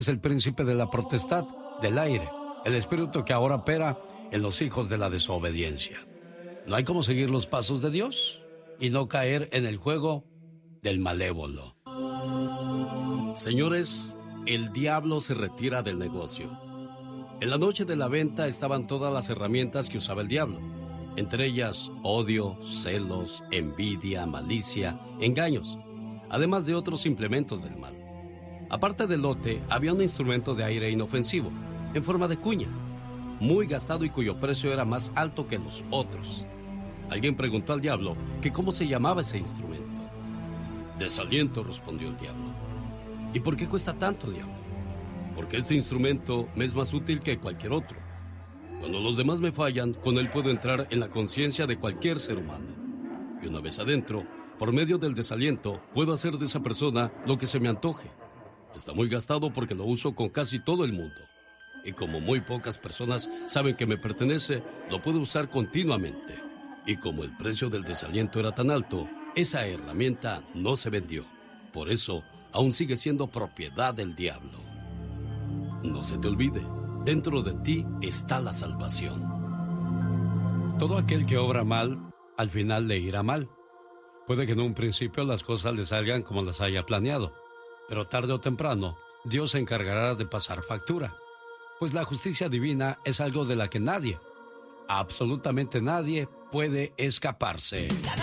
es el príncipe de la potestad del aire, el espíritu que ahora opera en los hijos de la desobediencia. No hay como seguir los pasos de Dios y no caer en el juego del malévolo. Señores, el diablo se retira del negocio. En la noche de la venta estaban todas las herramientas que usaba el diablo, entre ellas odio, celos, envidia, malicia, engaños, además de otros implementos del mal. Aparte del lote, había un instrumento de aire inofensivo, en forma de cuña, muy gastado y cuyo precio era más alto que los otros. Alguien preguntó al diablo que cómo se llamaba ese instrumento. Desaliento, respondió el diablo. ¿Y por qué cuesta tanto, diablo? Porque este instrumento me es más útil que cualquier otro. Cuando los demás me fallan, con él puedo entrar en la conciencia de cualquier ser humano. Y una vez adentro, por medio del desaliento, puedo hacer de esa persona lo que se me antoje. Está muy gastado porque lo uso con casi todo el mundo. Y como muy pocas personas saben que me pertenece, lo puedo usar continuamente. Y como el precio del desaliento era tan alto, esa herramienta no se vendió. Por eso, aún sigue siendo propiedad del diablo. No se te olvide, dentro de ti está la salvación. Todo aquel que obra mal, al final le irá mal. Puede que en un principio las cosas le salgan como las haya planeado, pero tarde o temprano, Dios se encargará de pasar factura. Pues la justicia divina es algo de la que nadie, absolutamente nadie, puede escaparse.